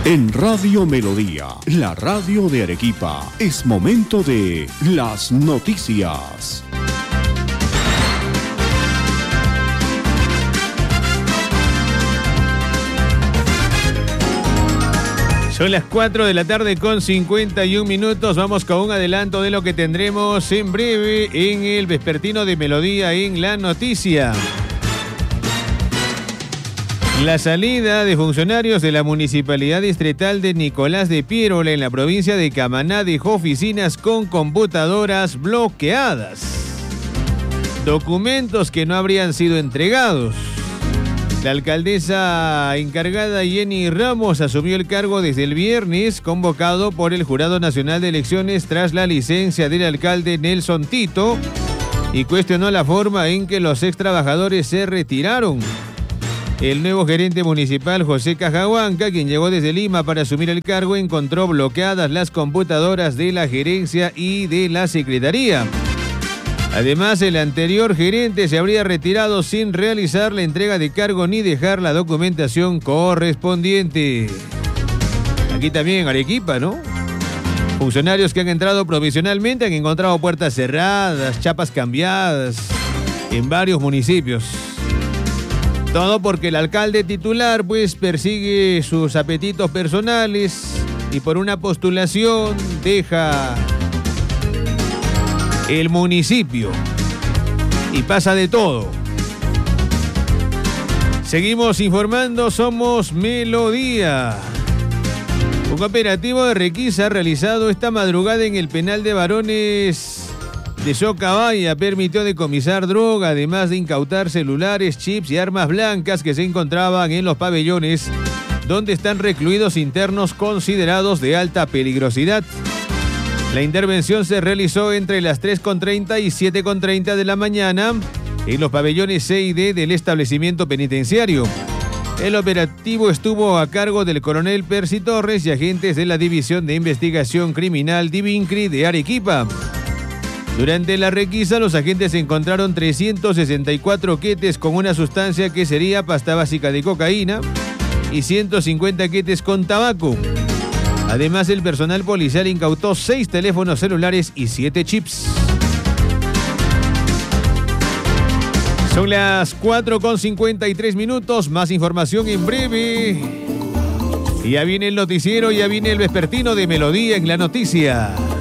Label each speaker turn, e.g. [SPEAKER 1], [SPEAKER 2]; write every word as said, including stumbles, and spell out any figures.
[SPEAKER 1] En Radio Melodía, la radio de Arequipa, es momento de las noticias.
[SPEAKER 2] Son las cuatro de la tarde con cincuenta y un minutos. Vamos con un adelanto de lo que tendremos en breve en el vespertino de Melodía en La Noticia. La salida de funcionarios de la Municipalidad Distrital de Nicolás de Piérola en la provincia de Camaná dejó oficinas con computadoras bloqueadas. Documentos que no habrían sido entregados. La alcaldesa encargada Jenny Ramos asumió el cargo desde el viernes, convocado por el Jurado Nacional de Elecciones tras la licencia del alcalde Nelson Tito, y cuestionó la forma en que los ex trabajadores se retiraron. El nuevo gerente municipal, José Cajahuanca, quien llegó desde Lima para asumir el cargo, encontró bloqueadas las computadoras de la gerencia y de la secretaría. Además, el anterior gerente se habría retirado sin realizar la entrega de cargo ni dejar la documentación correspondiente. Aquí también en Arequipa, ¿no? Funcionarios que han entrado provisionalmente han encontrado puertas cerradas, chapas cambiadas en varios municipios. Todo porque el alcalde titular pues persigue sus apetitos personales y por una postulación deja el municipio y pasa de todo. Seguimos informando, somos Melodía. Un operativo de requisa realizado esta madrugada en el penal de varones de Socabaya permitió decomisar droga, además de incautar celulares, chips y armas blancas que se encontraban en los pabellones donde están recluidos internos considerados de alta peligrosidad. La intervención se realizó entre las tres con treinta y siete con treinta de la mañana en los pabellones C y D del establecimiento penitenciario. El operativo estuvo a cargo del coronel Percy Torres y agentes de la División de Investigación Criminal Divincri de Arequipa. Durante la requisa, los agentes encontraron trescientos sesenta y cuatro quetes con una sustancia que sería pasta básica de cocaína y ciento cincuenta quetes con tabaco. Además, el personal policial incautó seis teléfonos celulares y siete chips. Son las cuatro con cincuenta y tres minutos. Más información en breve. Ya viene el noticiero, ya viene el vespertino de Melodía en La Noticia.